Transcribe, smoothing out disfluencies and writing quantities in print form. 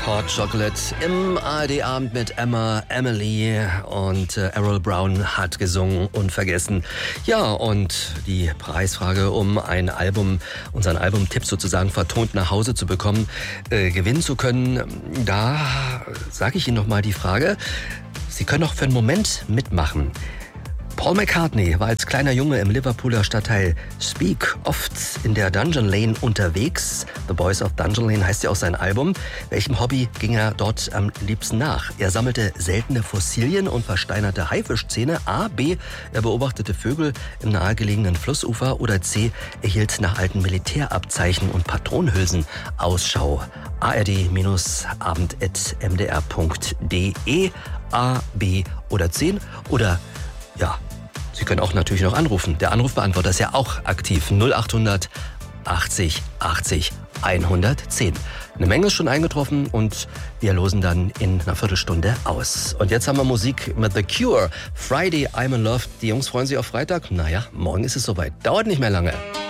Hot Chocolate im ARD-Abend mit Emma, Emily und Errol Brown hat gesungen Unvergessen. Ja, und die Preisfrage, um ein Album, unseren Albumtipp sozusagen vertont nach Hause zu bekommen, gewinnen zu können, da sage ich Ihnen nochmal die Frage, Sie können auch für einen Moment mitmachen. Paul McCartney war als kleiner Junge im Liverpooler Stadtteil Speke oft in der Dungeon Lane unterwegs. The Boys of Dungeon Lane heißt ja auch sein Album. Welchem Hobby ging er dort am liebsten nach? Er sammelte seltene Fossilien und versteinerte Haifischzähne. A. B. Er beobachtete Vögel im nahegelegenen Flussufer. Oder C. Er hielt nach alten Militärabzeichen und Patronenhülsen Ausschau. ard-abend@mdr.de. A, B oder 10 oder ja, Sie können auch natürlich noch anrufen. Der Anrufbeantworter ist ja auch aktiv. 0800 80 80 110. Eine Menge ist schon eingetroffen und wir losen dann in einer Viertelstunde aus. Und jetzt haben wir Musik mit The Cure. Friday, I'm in Love. Die Jungs freuen sich auf Freitag. Naja, morgen ist es soweit. Dauert nicht mehr lange.